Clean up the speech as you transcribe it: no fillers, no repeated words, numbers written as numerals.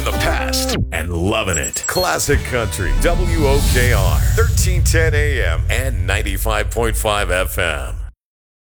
in the past and loving it. Classic Country, WOKR, 1310 AM and 95.5 FM.